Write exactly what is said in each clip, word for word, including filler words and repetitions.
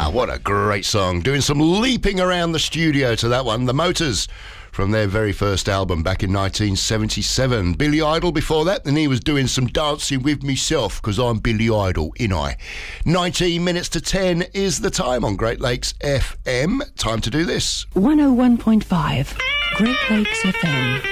what a great song. Doing some leaping around the studio to that one. The Motors, from their very first album back in nineteen seventy-seven. Billy Idol before that, and he was doing some dancing with myself, because I'm Billy Idol, ain't I? nineteen minutes to ten is the time on Great Lakes F M. Time to do this. one oh one point five Great Lakes F M.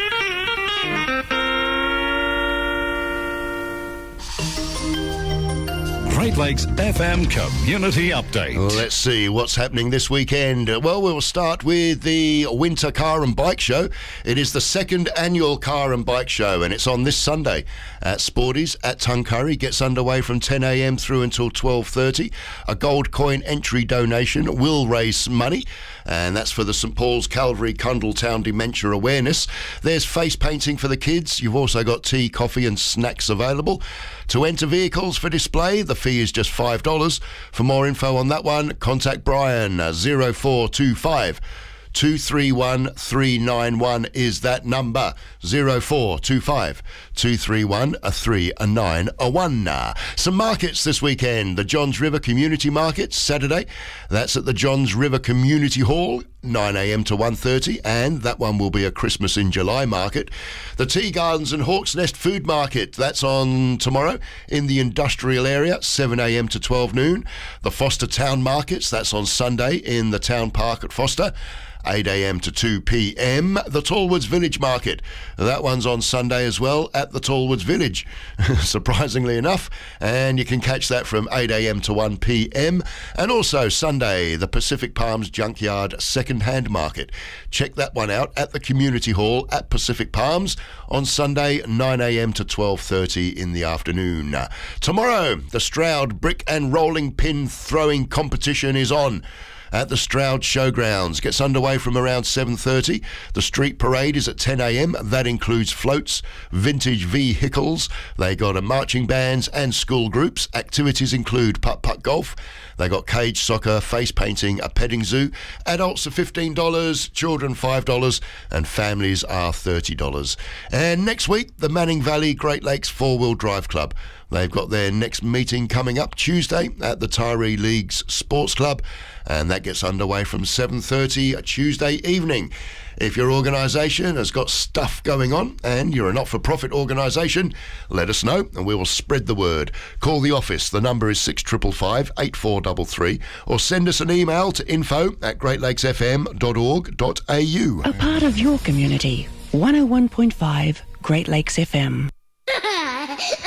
Great Lakes F M Community Update. Let's see what's happening this weekend. Well, we'll start with the Winter Car and Bike Show. It is the second annual Car and Bike Show, and it's on this Sunday at Sporties at Tuncurry. Gets underway from ten a m through until twelve thirty. A gold coin entry donation will raise some money, and that's for the St Paul's Calvary Cundletown Dementia Awareness. There's face painting for the kids. You've also got tea, coffee and snacks available. To enter vehicles for display, the fee is just five dollars. For more info on that one, contact Brian. zero four two five two three one three nine one is that number. zero four two five two three one three nine one. Some markets this weekend. The Johns River Community Market, Saturday. That's at the Johns River Community Hall, nine a m to one thirty, and that one will be a Christmas in July market. The Tea Gardens and Hawk's Nest Food Market, that's on tomorrow in the industrial area, seven a m to twelve noon. The Foster Town Markets, that's on Sunday in the Town Park at Foster, eight a m to two p m. The Tallwoods Village Market, that one's on Sunday as well at the Tallwoods Village, surprisingly enough, and you can catch that from eight a m to one p m. And also Sunday, the Pacific Palms Junkyard Second-Hand Market. Check that one out at the Community Hall at Pacific Palms on Sunday, nine a m to twelve thirty in the afternoon. Tomorrow, the Stroud Brick and Rolling Pin Throwing Competition is on at the Stroud Showgrounds. Gets underway from around seven thirty. The street parade is at ten a m. That includes floats, vintage vehicles. They got a marching bands and school groups. Activities include putt-putt golf. They got cage soccer, face painting, a petting zoo. Adults are fifteen dollars, children five dollars, and families are thirty dollars. And next week, the Manning Valley Great Lakes Four-Wheel Drive Club. They've got their next meeting coming up Tuesday at the Tyree Leagues Sports Club, and that gets underway from seven thirty Tuesday evening. If your organisation has got stuff going on and you're a not-for-profit organisation, let us know and we will spread the word. Call the office. The number is six five five, eight four three three, or send us an email to info at great lakes f m dot org dot a u. A part of your community. one oh one point five Great Lakes F M.